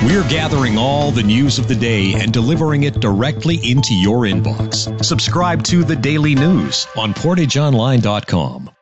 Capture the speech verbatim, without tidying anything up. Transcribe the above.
We're gathering all the news of the day and delivering it directly into your inbox. Subscribe to The Daily News on portage online dot com.